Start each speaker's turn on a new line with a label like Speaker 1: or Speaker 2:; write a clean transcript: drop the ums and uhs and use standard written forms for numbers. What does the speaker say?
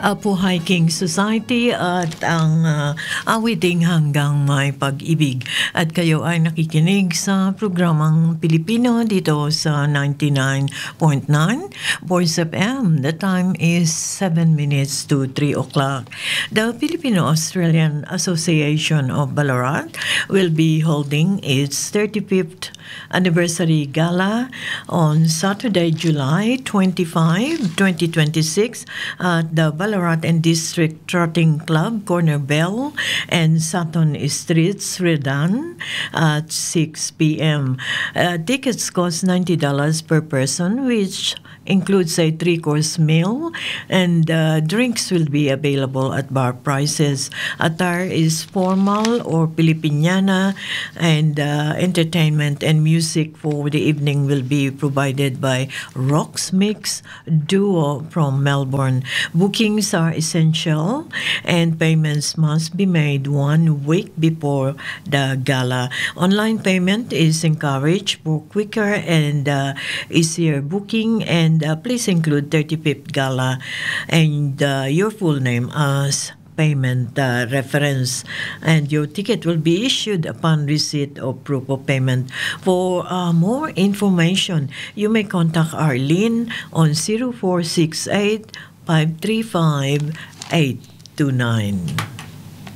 Speaker 1: Apo Hiking Society at ang Awiting Hanggang May Pag-ibig. At kayo ay nakikinig sa programang Pilipino dito sa 99.9 Voice FM. The time is 7 minutes to 3 o'clock. The Filipino-Australian Association of Ballarat will be holding its 35th anniversary gala on Saturday, July 25, 2026 at the Ballarat and District Trotting Club, Corner Bell and Sutton Streets, Redan at 6 p.m. Tickets cost $90 per person, which includes a 3-course meal, and drinks will be available at bar prices. Attire is formal or Filipiniana, and entertainment and music for the evening will be provided by Rocks Mix Duo from Melbourne. Bookings are essential and payments must be made 1 week before the gala. Online payment is encouraged for quicker and easier booking, and please include 35th gala and your full name as payment reference, and your ticket will be issued upon receipt of proof of payment. For more information, you may contact Arlene on 0468 535 829.